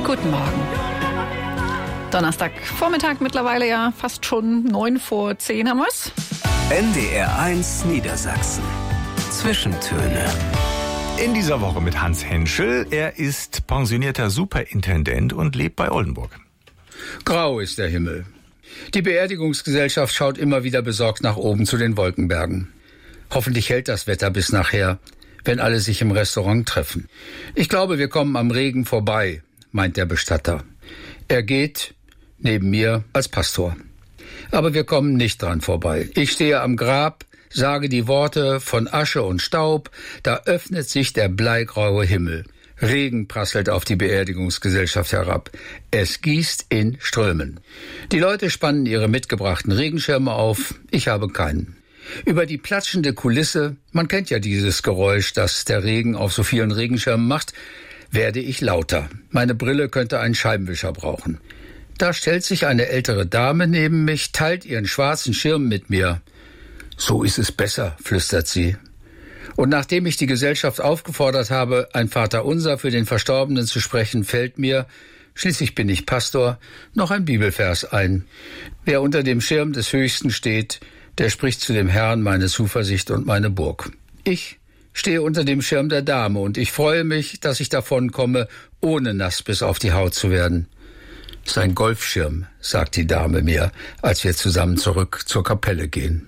Guten Morgen. Donnerstagvormittag mittlerweile, ja fast schon 9:10 haben wir's. NDR 1 Niedersachsen. Zwischentöne. In dieser Woche mit Hans Henschel. Er ist pensionierter Superintendent und lebt bei Oldenburg. Grau ist der Himmel. Die Beerdigungsgesellschaft schaut immer wieder besorgt nach oben zu den Wolkenbergen. Hoffentlich hält das Wetter bis nachher, wenn alle sich im Restaurant treffen. Ich glaube, wir kommen am Regen vorbei, meint der Bestatter. Er geht neben mir als Pastor. Aber wir kommen nicht dran vorbei. Ich stehe am Grab, sage die Worte von Asche und Staub, da öffnet sich der bleigraue Himmel. Regen prasselt auf die Beerdigungsgesellschaft herab. Es gießt in Strömen. Die Leute spannen ihre mitgebrachten Regenschirme auf. Ich habe keinen. Über die platschende Kulisse, man kennt ja dieses Geräusch, das der Regen auf so vielen Regenschirmen macht, werde ich lauter. Meine Brille könnte einen Scheibenwischer brauchen. Da stellt sich eine ältere Dame neben mich, teilt ihren schwarzen Schirm mit mir. So ist es besser, flüstert sie. Und nachdem ich die Gesellschaft aufgefordert habe, ein Vaterunser für den Verstorbenen zu sprechen, fällt mir, schließlich bin ich Pastor, noch ein Bibelvers ein. Wer unter dem Schirm des Höchsten steht, der spricht zu dem Herrn meine Zuversicht und meine Burg. Ich stehe unter dem Schirm der Dame und ich freue mich, dass ich davon komme, ohne nass bis auf die Haut zu werden. Sein Golfschirm, sagt die Dame mir, als wir zusammen zurück zur Kapelle gehen.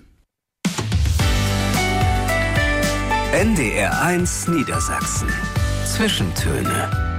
NDR 1 Niedersachsen. Zwischentöne.